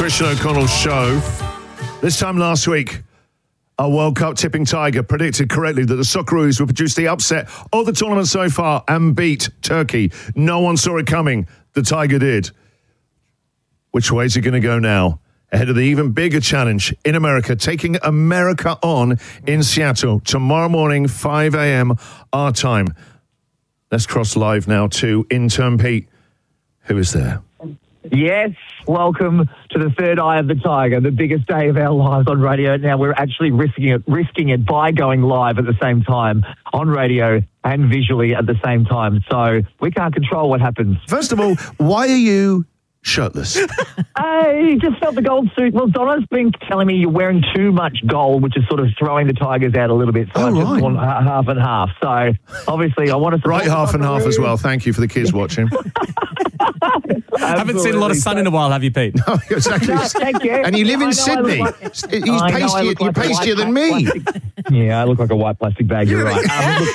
Christian O'Connell show. This time last week, our World Cup tipping Tiger predicted correctly that the Socceroos would produce the upset of the tournament so far and beat Turkey. No one saw it coming. The Tiger did. Which way is he going to go now? Ahead of the even bigger challenge in America, taking America on in Seattle tomorrow morning, 5 a.m. our time. Let's cross live now to intern Pete. Who is there? Yes, welcome to the third eye of the Tiger, the biggest day of our lives on radio. Now we're actually risking it by going live at the same time on radio and visually at the same time. So we can't control what happens. First of all, why are you shirtless? I just felt the gold suit. Well, Donna's been telling me you're wearing too much gold, which is sort of throwing the Tigers out a little bit. So I just want half and half. So obviously I want to... Right, half and half as well. Thank you for the kids watching. Haven't seen a lot of sun in a while, have you, Pete? No, exactly. No, thank you. And you live in Sydney. You're pastier than me. Yeah, I look like a white plastic bag. You're right.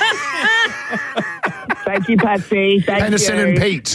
Thank you, Patsy. Thank Henderson you. and Pete.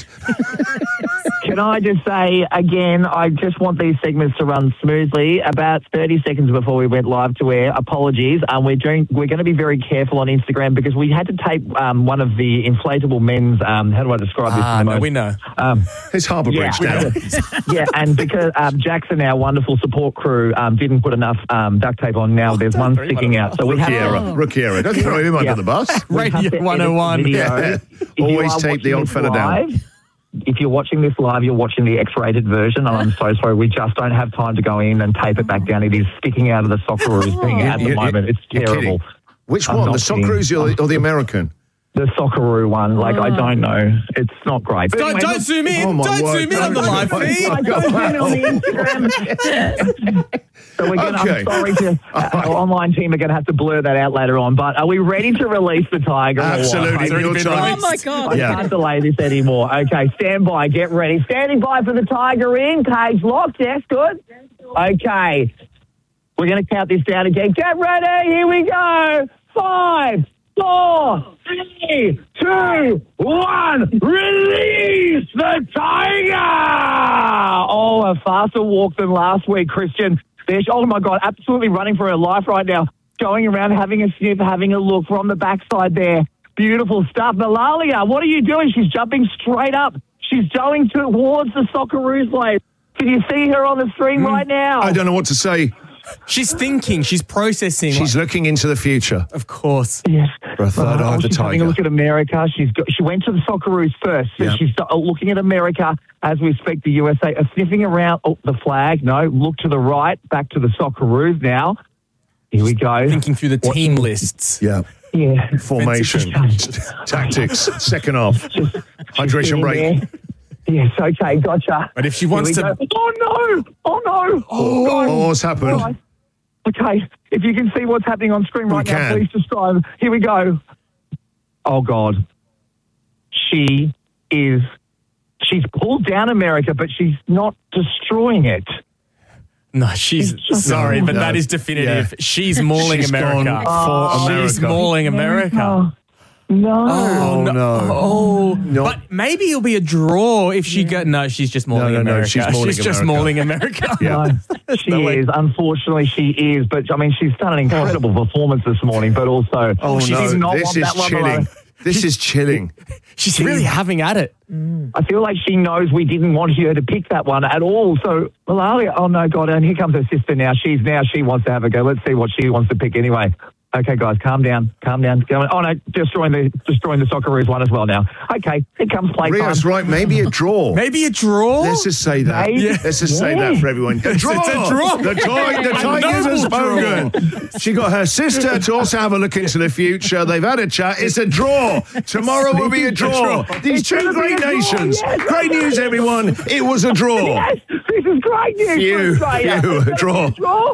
Can I just say, again, I just want these segments to run smoothly. About 30 seconds before we went live to air, apologies. We're going to be very careful on Instagram because we had to tape one of the inflatable men's, how do I describe this? No, we know. It's Harbour Bridge now. Yeah, and because Jackson, our wonderful support crew, didn't put enough duct tape on, now there's one sticking out. So we have Rookie error. Don't throw him under the bus. Radio 101. Yeah. Always tape the old fella down. If you're watching this live, you're watching the X-rated version, and I'm so sorry. We just don't have time to go in and tape it back down. It is sticking out of the Socceroos thing at the moment. It's terrible. Which one, the Socceroos or the American? The Socceroo one. Like, I don't know. It's not great. But anyway, Don't zoom in. Don't zoom in on the live feed. Don't zoom in on the Instagram. So we're going to, I'm sorry to, our online team are going to have to blur that out later on, but are we ready to release the Tiger? Absolutely. Oh, my God. I can't delay this anymore. Okay, stand by. Get ready. Standing by for the Tiger in. Cage locked. Yes, good. Okay. We're going to count this down again. Get ready. Here we go. 5, 4, 3, 2, 1. Release the Tiger! Oh, a faster walk than last week, Christian. Oh, my God, absolutely running for her life right now. Going around, having a sniff, having a look from the backside there. Beautiful stuff. Malalia, what are you doing? She's jumping straight up. She's going towards the Socceroos place. Can you see her on the screen right now? I don't know what to say. She's thinking. She's processing. She's looking into the future. Of course. Yes. For a third eye of the she's having Tiger. a look at America. She went to the Socceroos first. So she's looking at America as we speak. The USA are sniffing around. Oh, the flag. No, look to the right. Back to the Socceroos now. Here we go. Thinking through the team lists. Yeah. Yeah. Formation. Tactics. Second half. Hydration break. Yes, okay, gotcha. But if she wants to... Oh, no! Oh, no! Oh, what's happened? All right. Okay, if you can see what's happening on screen right now, can. please describe. Here we go. Oh, God. She's pulled down America, but she's not destroying it. No, she's sorry, but that is definitive. Yeah. She's mauling America. Gone for America. She's mauling America. No. Oh, no. Oh, No. but maybe it'll be a draw if she go. No, she's just mauling America. She's just mauling America. Yeah. She is. Unfortunately, she is. But, I mean, she's done an incredible performance this morning, but also... Oh, she no. did not This want is that one chilling. alone. This is chilling. She's really having at it. I feel like she knows we didn't want her to pick that one at all. So, Malalia, oh, no, God, and here comes her sister now. She wants to have a go. Let's see what she wants to pick anyway. Okay, guys, calm down. Oh, no, destroying the Socceroos one as well now. Okay, here comes playtime. Ria's right, maybe a draw. Maybe a draw? Let's just say that. Yeah. Let's just say that for everyone. A draw. It's a draw. The Tigers have spoken. She got her sister to also have a look into the future. They've had a chat. It's a draw. Tomorrow will be a draw. These two great nations. Yes. Great news, everyone. It was a draw. Yes, this is great news. Phew, a draw.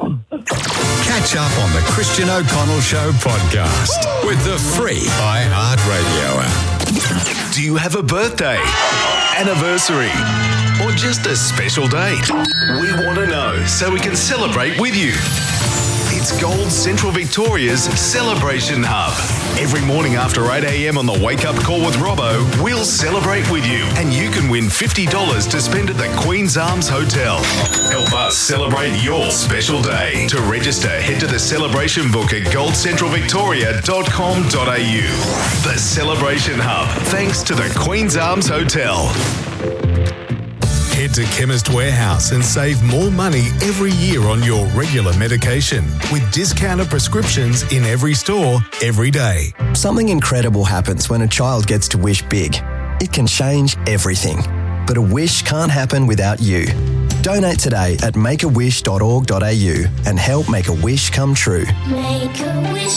Catch up on the Christian O'Connell Show podcast with the free iHeartRadio app. Do you have a birthday, anniversary, or just a special date? We want to know so we can celebrate with you. It's Gold Central Victoria's Celebration Hub. Every morning after 8 a.m. on the Wake Up Call with Robbo, we'll celebrate with you, and you can win $50 to spend at the Queen's Arms Hotel. Help us celebrate your special day. To register, head to the celebration book at goldcentralvictoria.com.au. The Celebration Hub, thanks to the Queen's Arms Hotel. Head to Chemist Warehouse and save more money every year on your regular medication with discounted prescriptions in every store, every day. Something incredible happens when a child gets to wish big. It can change everything. But a wish can't happen without you. Donate today at makeawish.org.au and help make a wish come true. Make a wish.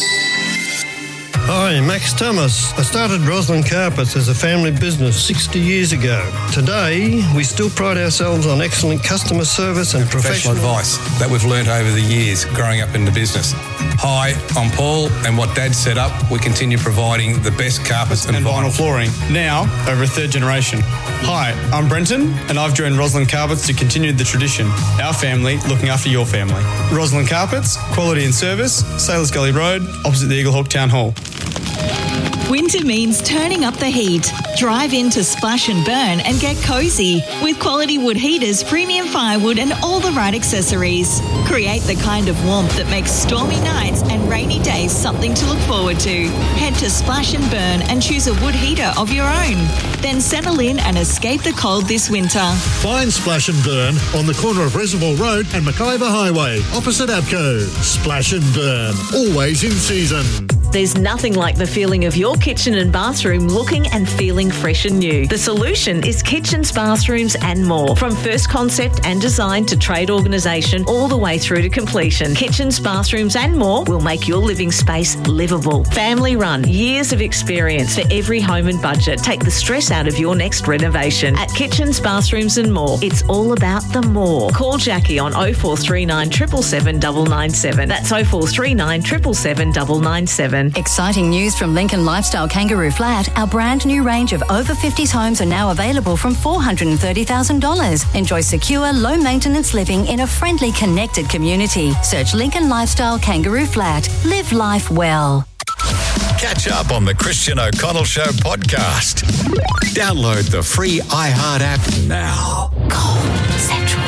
Hi, Max Thomas. I started Roslyn Carpets as a family business 60 years ago. Today, we still pride ourselves on excellent customer service and professional advice that we've learnt over the years growing up in the business. Hi, I'm Paul, and what Dad set up, we continue providing the best carpets and vinyl flooring, now over a third generation. Hi, I'm Brenton, and I've joined Roslyn Carpets to continue the tradition. Our family looking after your family. Roslyn Carpets, quality and service, Sailors Gully Road, opposite the Eaglehawk Town Hall. Winter means turning up the heat. Drive into Splash and Burn and get cosy with quality wood heaters, premium firewood and all the right accessories. Create the kind of warmth that makes stormy nights and rainy days something to look forward to. Head to Splash and Burn and choose a wood heater of your own. Then settle in and escape the cold this winter. Find Splash and Burn on the corner of Reservoir Road and Mackayba Highway, opposite Abco. Splash and Burn, always in season. There's nothing like the feeling of your kitchen and bathroom looking and feeling fresh and new. The solution is kitchens, bathrooms and more. From first concept and design to trade organisation all the way through to completion. Kitchens, bathrooms and more will make your living space livable. Family run, years of experience for every home and budget. Take the stress out of your next renovation. At Kitchens, Bathrooms and More, it's all about the more. Call Jackie on 0439 777 997. That's 0439 777 997. Exciting news from Lincoln Lifestyle Kangaroo Flat. Our brand new range of over 50s homes are now available from $430,000. Enjoy secure, low maintenance living in a friendly, connected community. Search Lincoln Lifestyle Kangaroo Flat. Live life well. Catch up on the Christian O'Connell Show podcast. Download the free iHeart app now. Gold Central.